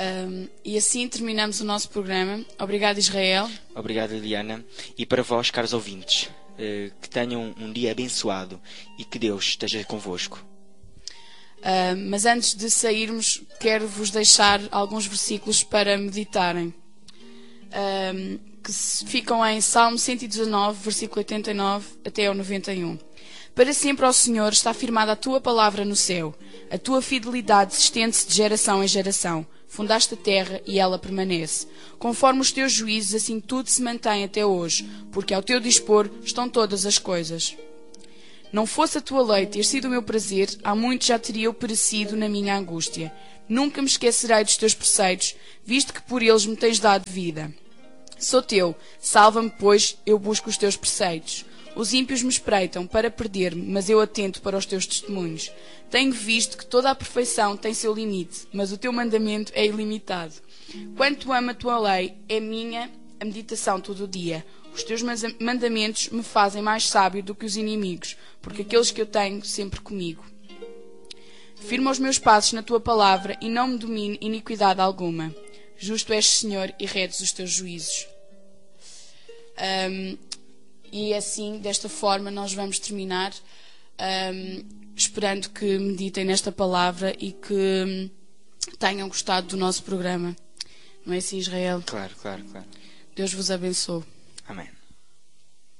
E assim terminamos o nosso programa. Obrigado, Israel. Obrigado, Liliana. E para vós, caros ouvintes, que tenham um dia abençoado e que Deus esteja convosco. Mas antes de sairmos, quero-vos deixar alguns versículos para meditarem, que ficam em Salmo 119, versículo 89 até ao 91. Para sempre, ó Senhor, está firmada a tua palavra no céu. A tua fidelidade estende-se de geração em geração. Fundaste a terra e ela permanece. Conforme os teus juízos, assim tudo se mantém até hoje, porque ao teu dispor estão todas as coisas. Não fosse a tua lei ter sido o meu prazer, há muito já teria eu perecido na minha angústia. Nunca me esquecerei dos teus preceitos, visto que por eles me tens dado vida. Sou teu, salva-me, pois eu busco os teus preceitos. Os ímpios me espreitam para perder-me, mas eu atento para os teus testemunhos. Tenho visto que toda a perfeição tem seu limite, mas o teu mandamento é ilimitado. Quanto amo a tua lei, é minha a meditação todo o dia. Os teus mandamentos me fazem mais sábio do que os inimigos, porque aqueles que eu tenho sempre comigo. Firma os meus passos na tua palavra e não me domine iniquidade alguma. Justo és, Senhor, e retos os teus juízos. E assim, desta forma, nós vamos terminar, esperando que meditem nesta palavra e que tenham gostado do nosso programa. Não é assim, Israel? Claro, claro, claro. Deus vos abençoe. Amém.